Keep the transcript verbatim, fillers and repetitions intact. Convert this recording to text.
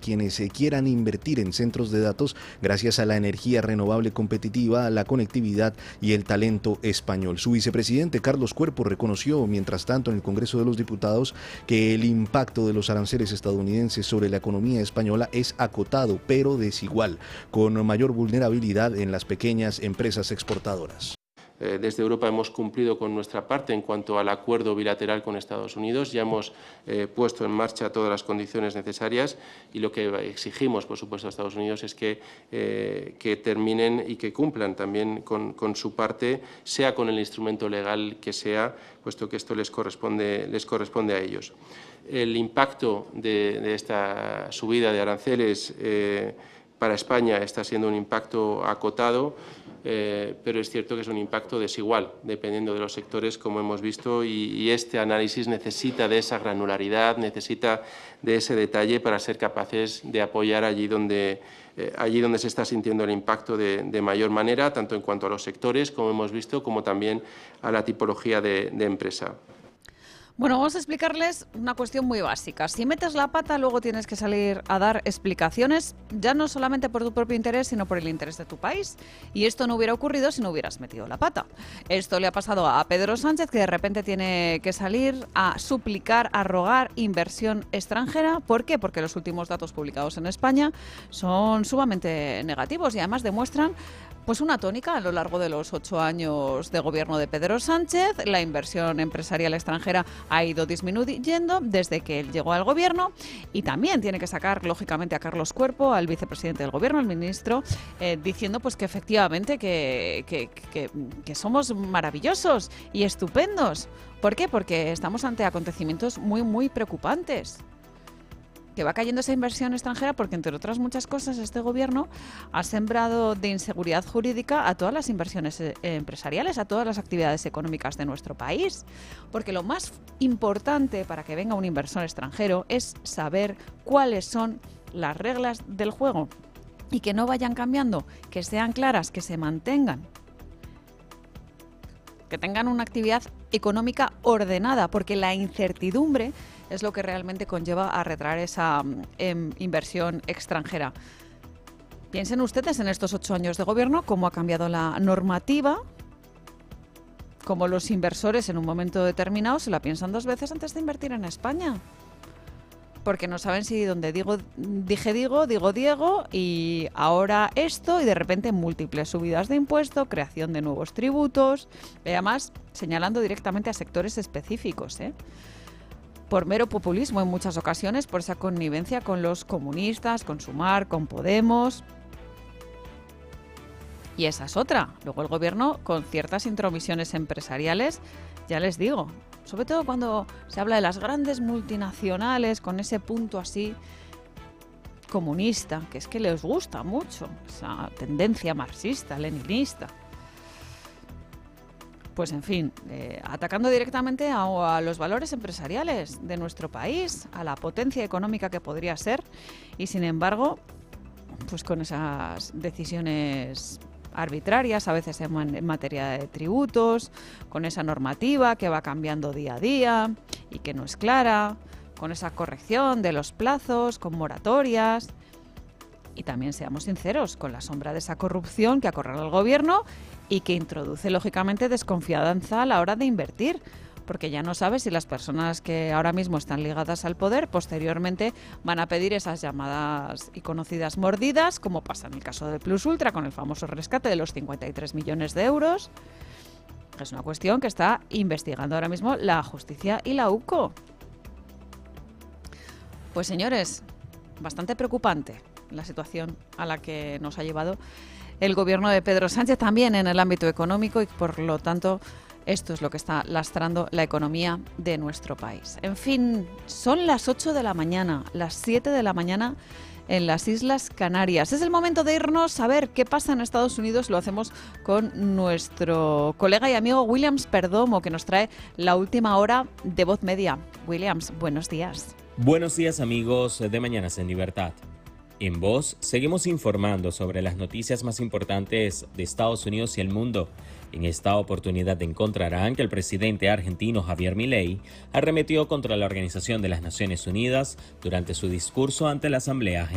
quienes eh, quieran invertir en centros de datos gracias a la energía renovable competitiva, la conectividad y el talento español. Su vicepresidente Carlos Cuerpo reconoció, mientras tanto, en el Congreso de los Diputados que el impacto de los aranceles estadounidenses sobre la economía española es acotado, pero desigual, con mayor vulnerabilidad en las pequeñas empresas exportadoras. Desde Europa hemos cumplido con nuestra parte en cuanto al acuerdo bilateral con Estados Unidos. Ya hemos eh, puesto en marcha todas las condiciones necesarias y lo que exigimos, por supuesto, a Estados Unidos es que, eh, que terminen y que cumplan también con, con su parte, sea con el instrumento legal que sea, puesto que esto les corresponde, les corresponde a ellos. El impacto de, de esta subida de aranceles eh, para España está siendo un impacto acotado, eh, pero es cierto que es un impacto desigual, dependiendo de los sectores, como hemos visto, y, y este análisis necesita de esa granularidad, necesita de ese detalle para ser capaces de apoyar allí donde, eh, allí donde se está sintiendo el impacto de, de mayor manera, tanto en cuanto a los sectores, como hemos visto, como también a la tipología de, de empresa. Bueno, vamos a explicarles una cuestión muy básica. Si metes la pata, luego tienes que salir a dar explicaciones, ya no solamente por tu propio interés, sino por el interés de tu país. Y esto no hubiera ocurrido si no hubieras metido la pata. Esto le ha pasado a Pedro Sánchez, que de repente tiene que salir a suplicar, a rogar inversión extranjera. ¿Por qué? Porque los últimos datos publicados en España son sumamente negativos y además demuestran pues una tónica a lo largo de los ocho años de gobierno de Pedro Sánchez. La inversión empresarial extranjera ha ido disminuyendo desde que él llegó al gobierno y también tiene que sacar, lógicamente, a Carlos Cuerpo, al vicepresidente del gobierno, al ministro, eh, diciendo pues que efectivamente que, que, que, que somos maravillosos y estupendos. ¿Por qué? Porque estamos ante acontecimientos muy, muy preocupantes. Que va cayendo esa inversión extranjera porque, entre otras muchas cosas, este gobierno ha sembrado de inseguridad jurídica a todas las inversiones eh, empresariales, a todas las actividades económicas de nuestro país. Porque lo más importante para que venga un inversor extranjero es saber cuáles son las reglas del juego y que no vayan cambiando, que sean claras, que se mantengan, que tengan una actividad económica ordenada, porque la incertidumbre es lo que realmente conlleva a retraer esa eh, inversión extranjera. Piensen ustedes en estos ocho años de gobierno, cómo ha cambiado la normativa, cómo los inversores en un momento determinado se la piensan dos veces antes de invertir en España. Porque no saben si donde digo, dije digo, digo Diego, y ahora esto, y de repente múltiples subidas de impuestos, creación de nuevos tributos, y además señalando directamente a sectores específicos, ¿eh? Por mero populismo en muchas ocasiones, por esa connivencia con los comunistas, con Sumar, con Podemos. Y esa es otra. Luego el gobierno, con ciertas intromisiones empresariales, ya les digo, sobre todo cuando se habla de las grandes multinacionales, con ese punto así comunista, que es que les gusta mucho, esa tendencia marxista, leninista. Pues en fin, eh, atacando directamente a, a los valores empresariales de nuestro país, a la potencia económica que podría ser, y sin embargo, pues con esas decisiones arbitrarias, a veces en, man, en materia de tributos, con esa normativa que va cambiando día a día y que no es clara, con esa corrección de los plazos, con moratorias. Y también, seamos sinceros, con la sombra de esa corrupción que acorrala al gobierno y que introduce, lógicamente, desconfianza a la hora de invertir, porque ya no sabes si las personas que ahora mismo están ligadas al poder posteriormente van a pedir esas llamadas y conocidas mordidas, como pasa en el caso de Plus Ultra, con el famoso rescate de los cincuenta y tres millones de euros. Es una cuestión que está investigando ahora mismo la justicia y la U C O. Pues señores, bastante preocupante la situación a la que nos ha llevado el gobierno de Pedro Sánchez, también en el ámbito económico, y por lo tanto esto es lo que está lastrando la economía de nuestro país. En fin, son las ocho de la mañana, las siete de la mañana en las Islas Canarias. Es el momento de irnos a ver qué pasa en Estados Unidos. Lo hacemos con nuestro colega y amigo Williams Perdomo, que nos trae la última hora de Voz Media. Williams, buenos días. Buenos días, amigos de Mañanas en Libertad. En Voz seguimos informando sobre las noticias más importantes de Estados Unidos y el mundo. En esta oportunidad encontrarán que el presidente argentino Javier Milei arremetió contra la Organización de las Naciones Unidas durante su discurso ante la Asamblea General.